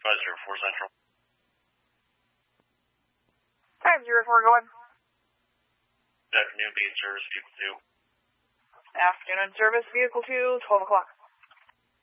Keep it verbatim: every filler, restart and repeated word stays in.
five zero four Central. five zero four, go ahead. Good afternoon, being service vehicle two. Afternoon service vehicle two, twelve o'clock.